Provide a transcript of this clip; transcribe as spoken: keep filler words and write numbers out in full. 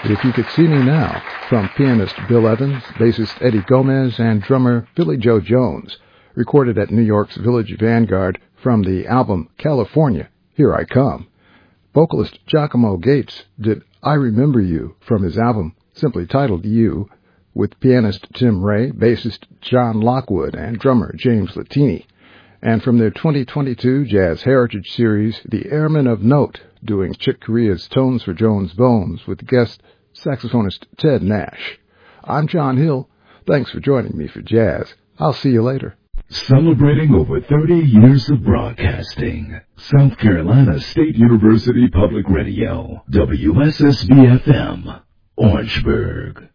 If You Could See Me Now, from pianist Bill Evans, bassist Eddie Gomez, and drummer Billy Joe Jones, recorded at New York's Village Vanguard from the album California, Here I Come. Vocalist Giacomo Gates did I Remember You from his album simply titled You, with pianist Tim Ray, bassist John Lockwood, and drummer James Latini. And from their twenty twenty-two Jazz Heritage Series, The Airmen of Note, doing Chick Corea's Tones for Jones Bones with guest saxophonist Ted Nash. I'm John Hill. Thanks for joining me for Jazz. I'll see you later. Celebrating over thirty years of broadcasting. South Carolina State University Public Radio, W S S B F M, Orangeburg.